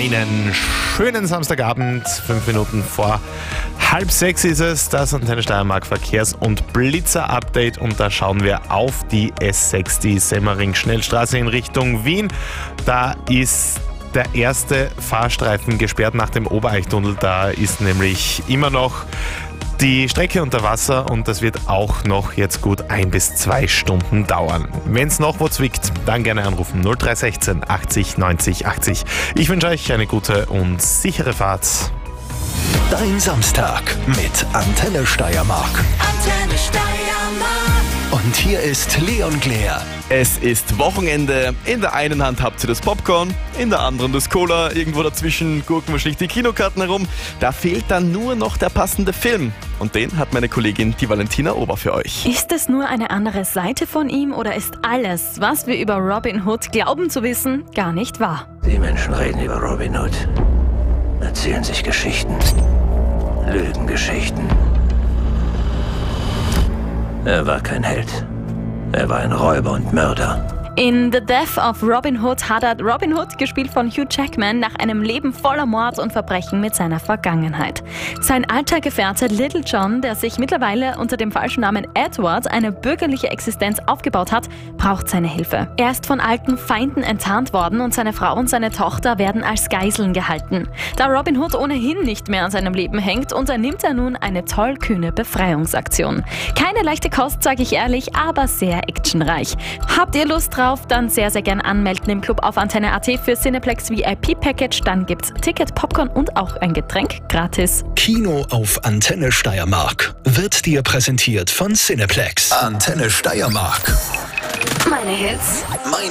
Einen schönen Samstagabend, 5 Minuten vor 5:30 ist es, das Antenne Steiermark Verkehrs- und Blitzer-Update und da schauen wir auf die S6, die Semmering-Schnellstraße in Richtung Wien. Da ist der erste Fahrstreifen gesperrt nach dem Obereichtunnel, da ist nämlich immer noch die Strecke unter Wasser und das wird auch noch jetzt gut 1 bis 2 Stunden dauern. Wenn es noch wo zwickt, dann gerne anrufen 0316 80 90 80. Ich wünsche euch eine gute und sichere Fahrt. Dein Samstag mit Antenne Steiermark. Antenne Steiermark. Und hier ist Leon Glär. Es ist Wochenende. In der einen Hand habt ihr das Popcorn, in der anderen das Cola. Irgendwo dazwischen gurken wahrscheinlich die Kinokarten herum. Da fehlt dann nur noch der passende Film. Und den hat meine Kollegin, die Valentina Ober, für euch. Ist es nur eine andere Seite von ihm oder ist alles, was wir über Robin Hood glauben zu wissen, gar nicht wahr? Die Menschen reden über Robin Hood, erzählen sich Geschichten, Lügengeschichten. Er war kein Held. Er war ein Räuber und Mörder. In The Death of Robin Hood hadert Robin Hood, gespielt von Hugh Jackman, nach einem Leben voller Mord und Verbrechen mit seiner Vergangenheit. Sein alter Gefährte Little John, der sich mittlerweile unter dem falschen Namen Edward eine bürgerliche Existenz aufgebaut hat, braucht seine Hilfe. Er ist von alten Feinden enttarnt worden und seine Frau und seine Tochter werden als Geiseln gehalten. Da Robin Hood ohnehin nicht mehr an seinem Leben hängt, unternimmt er nun eine tollkühne Befreiungsaktion. Keine leichte Kost, sage ich ehrlich, aber sehr actionreich. Habt ihr Lust drauf? Dann sehr, sehr gern anmelden im Club auf Antenne.at für Cineplex VIP Package. Dann gibt's Ticket, Popcorn und auch ein Getränk gratis. Kino auf Antenne Steiermark wird dir präsentiert von Cineplex. Antenne Steiermark. Meine Hits, Mein